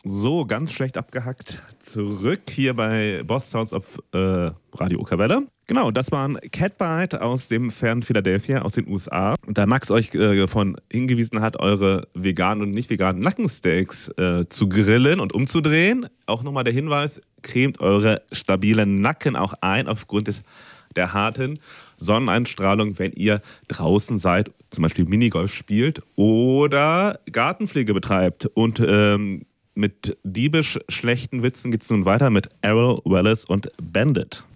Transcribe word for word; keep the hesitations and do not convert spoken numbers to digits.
So, ganz schlecht abgehackt. Zurück hier bei Boss Sounds of äh, Radio Okerwelle. Genau, das waren Catbite aus dem fernen Philadelphia, aus den U S A. Und da Max euch äh, von hingewiesen hat, eure veganen und nicht veganen Nackensteaks äh, zu grillen und umzudrehen. Auch nochmal der Hinweis, cremt eure stabilen Nacken auch ein aufgrund des, der harten Sonneneinstrahlung, wenn ihr draußen seid, zum Beispiel Minigolf spielt oder Gartenpflege betreibt. Und ähm, mit diebisch schlechten Witzen geht es nun weiter mit Errol Wallace und Bandit.